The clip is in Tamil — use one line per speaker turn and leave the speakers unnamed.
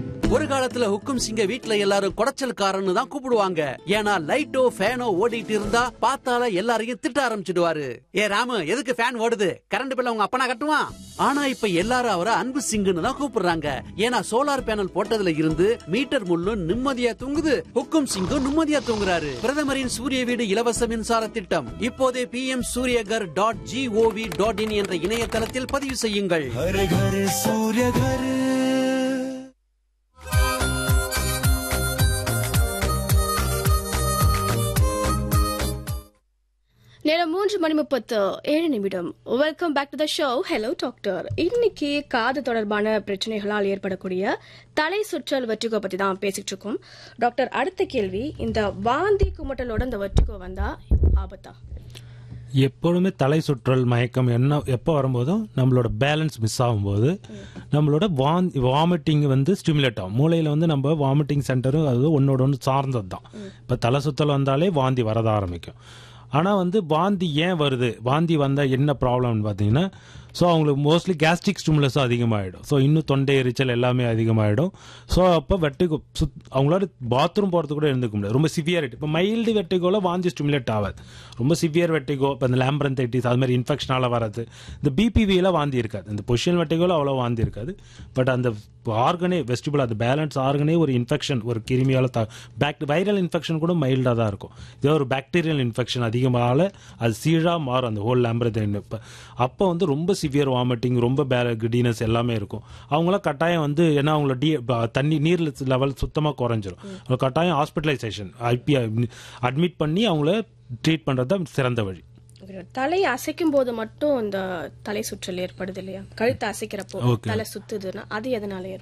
ஒரு காலத்துல ஹுக்கும் சிங்க வீட்ல எல்லாரும் குடைச்சல்காரன்னு தான் கூப்பிடுவாங்க. ஏன்னா லைட்டோ ஃபேனோ ஓடிட்டு இருந்தா பார்த்தால எல்லாரையும் திட்ட ஆரம்பிச்சிடுவாரு. ஏ ராமு, எதுக்கு ஃபேன் ஓடுது? கரண்ட் பில்ல உங்க அப்பனா கட்டுவான். ஆனா இப்ப எல்லாரும் அவரை அன்பு சிங்குன்னு தான் கூப்பிடுறாங்க. ஏன்னா சோலார் பேனல் போட்டதுல இருந்து மீட்டர் முள்ளும் நிம்மதியா தூங்குது, ஹுக்கும் சிங்கும் நிம்மதியா தூங்குறாரு. பிரதமரின் சூரிய வீடு இலவச மின்சார திட்டம் இப்போதே pmsuryagar.gov.in என்ற இணையதளத்தில் பதிவு செய்யுங்கள்.
நேரம் 3:37. Welcome back to the show. Hello doctor. இன்னைக்கு காது தொடர்பான பிரச்சனைகளால் ஏற்படக்கூடிய தலை சுற்றல் வெர்டிகோ பத்தி தான் பேசிட்டு இருக்கோம். டாக்டர், அடுத்த கேள்வி, இந்த வாந்தி குமட்டலோட இந்த வெர்டிகோ வந்தா ஆபத்தா?
எப்பொழுதுமே தலை சுற்றல் மயக்கம் எப்போ வரும்போதும் நம்மளோட பேலன்ஸ் மிஸ் ஆகும்போது நம்மளோட வாமிட்டிங் ஸ்டிமுலேட் ஆகும். மூளையில் நம்ம வாமிட்டிங் சென்டரும் அது ஒன்னோட ஒன்று சார்ந்தது தான். இப்போ தலை சுற்றல் வந்தாலே வாந்தி வரத ஆரம்பிக்கும். ஆனால் வாந்தி ஏன் வருது, வாந்தி வந்தால் என்ன ப்ராப்ளம்னு பார்த்தீங்கன்னா, ஸோ அவங்களுக்கு மோஸ்ட்லி கேஸ்ட்ரிக் ஸ்டிமுலஸும் அதிகமாகிடும். ஸோ இன்னும் தொண்டை எரிச்சல் எல்லாமே அதிகமாகிடும். ஸோ அப்போ வெர்டிகோ அவங்களால பாத்ரூம் போகிறது கூட இருந்துக்க முடியாது. ரொம்ப சிவியாரிட்டி. இப்போ மைல்டு வெர்டிகோவில் வாந்தி ஸ்டிமுலேட் ஆகாது. ரொம்ப சிவியர் வெர்டிகோ, இப்போ இந்த லேம்பரன்தைட்டிஸ் அது மாதிரி இன்ஃபெக்ஷனால் வராது. இந்த பிபிவியில் வாந்தி இருக்காது. இந்த பொசிஷன் வெர்டிகோவில் அவ்வளோ வாந்தி இருக்காது. பட் அந்த ஆர்கனே வெஸ்டிபிள் அந்த பேலன்ஸ் ஆர்கனே ஒரு இன்ஃபெக்ஷன், ஒரு கிருமியால் வைரல் இன்ஃபெக்ஷன் கூட மைல்டாக தான் இருக்கும். இதே ஒரு பாக்டீரியல் இன்ஃபெக்ஷன் அதிகமாக அது சீழாக மாறும் அந்த ஹோல் லேம்பரன்தைன். அப்போ ரொம்ப சிவியர் வாமிட்டிங், ரொம்ப கிடினஸ் எல்லாமே இருக்கும். அவங்களாம் கட்டாயம் ஏன்னா அவங்களோட தண்ணி நீர் லெவல் சுத்தமாக குறைஞ்சிரும். கட்டாயம் ஹாஸ்பிட்டலைசேஷன் அட்மிட் பண்ணி அவங்கள ட்ரீட் பண்ணுறது தான் சிறந்த வழி.
தலை அசைக்கும் போது மட்டும் இந்த தலை சுற்றல் ஏற்படுது இல்லையா? கழுத்தை அசைக்கிறப்போ தலை சுத்துதுன்னா அது எதனால